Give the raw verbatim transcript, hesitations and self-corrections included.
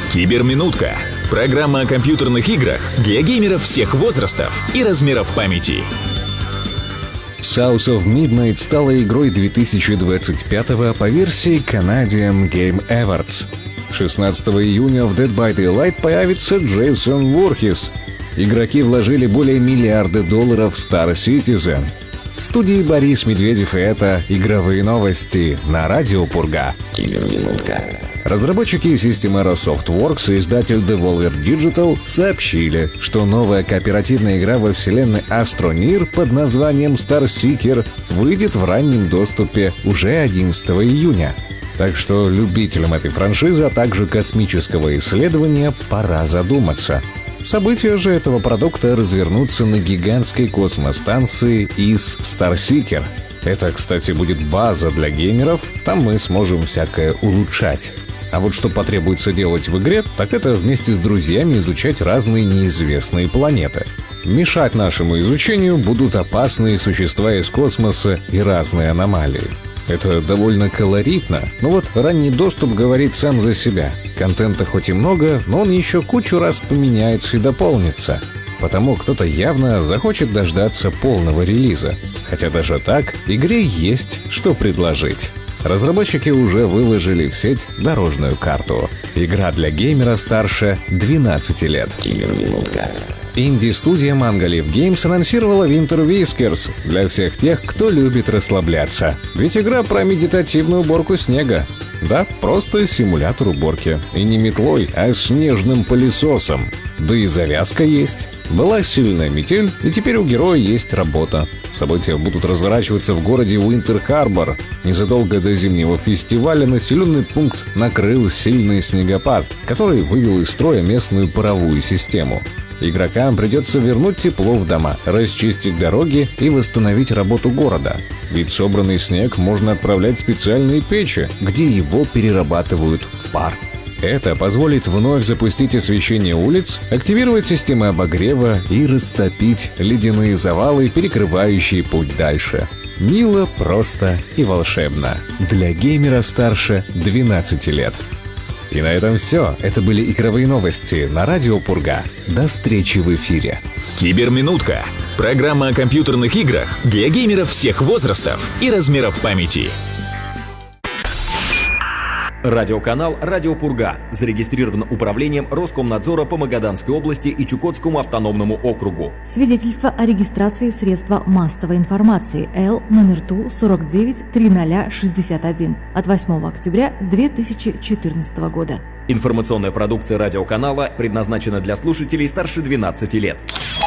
Киберминутка. Программа о компьютерных играх для геймеров всех возрастов и размеров памяти. South of Midnight стала игрой две тысячи двадцать пятого по версии Canadian Game Awards. шестнадцатого июня в Dead by Daylight появится Джейсон Voorhees. Игроки вложили более миллиарда долларов в Star Citizen. В студии Борис Медведев, и это игровые новости на Радио Пурга. Киберминутка. Разработчики системы Softworks и издатель Devolver Digital сообщили, что новая кооперативная игра во вселенной Astroneer под названием Star Seeker выйдет в раннем доступе уже одиннадцатого июня. Так что любителям этой франшизы, а также космического исследования, пора задуматься. События же этого продукта развернутся на гигантской космостанции из Star Seeker. Это, кстати, будет база для геймеров, там мы сможем всякое улучшать. А вот что потребуется делать в игре, так это вместе с друзьями изучать разные неизвестные планеты. Мешать нашему изучению будут опасные существа из космоса и разные аномалии. Это довольно колоритно, но вот ранний доступ говорит сам за себя. Контента хоть и много, но он еще кучу раз поменяется и дополнится. Потому кто-то явно захочет дождаться полного релиза. Хотя даже так, игре есть что предложить. Разработчики уже выложили в сеть дорожную карту. Игра для геймера старше двенадцати лет. Киберминутка. Инди-студия Mango Leaf Games анонсировала Winter Whiskers для всех тех, кто любит расслабляться. Ведь игра про медитативную уборку снега. Да, просто симулятор уборки. И не метлой, а снежным пылесосом. Да и завязка есть. Была сильная метель, и теперь у героя есть работа. События будут разворачиваться в городе Уинтер-Харбор. Незадолго до зимнего фестиваля населенный пункт накрыл сильный снегопад, который вывел из строя местную паровую систему. Игрокам придется вернуть тепло в дома, расчистить дороги и восстановить работу города. Ведь собранный снег можно отправлять в специальные печи, где его перерабатывают в пар. Это позволит вновь запустить освещение улиц, активировать системы обогрева и растопить ледяные завалы, перекрывающие путь дальше. Мило, просто и волшебно. Для геймера старше двенадцати лет. И на этом все. Это были игровые новости на Радио Пурга. До встречи в эфире. Киберминутка. Программа о компьютерных играх для геймеров всех возрастов и размеров памяти. Радиоканал «Радио Пурга» зарегистрирован управлением Роскомнадзора по Магаданской области и Чукотскому автономному округу. Свидетельство о регистрации средства массовой информации Л номер Ту сорок девять триста шестьдесят один от восьмого октября две тысячи четырнадцатого года. Информационная продукция радиоканала предназначена для слушателей старше двенадцати лет.